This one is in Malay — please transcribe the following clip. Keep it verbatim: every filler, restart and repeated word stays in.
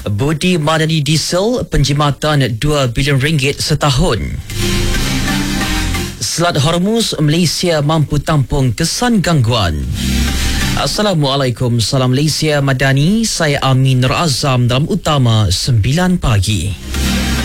Budi Madani Diesel penjimatan dua bilion ringgit setahun. Selat Hormuz Malaysia mampu tampung kesan gangguan. Assalamualaikum, salam Malaysia Madani. Saya Amin Nur Azam dalam Utama sembilan pagi.